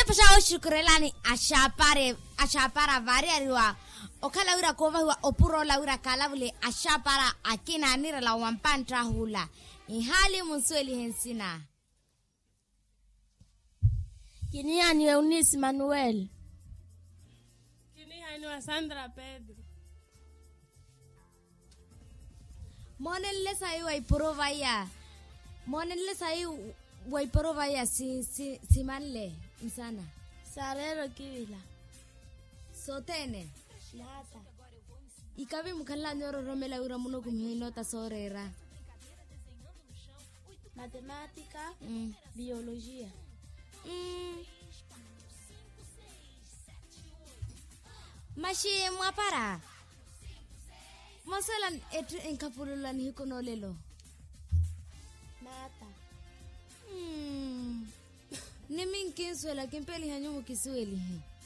pasha o shukrelani ashapara vari ariwa okala ura kova huwa opuro la ura kalavule ashapara akina anira la wampantra hula ihali musweli hensina Kini ani Eunice Manuel. Kini ani Sandra Pedro. Monelle sai wai provaya si malle insana Sarero Kivila. sotene Nata. ikavi mukalla nyoro romela ura muno kumhinota sorera Matemática, biología. Mashi mwapara Masalan enkapululan hikonolelo Nata. Nimin kinswela kimpeli hanyo mukisweli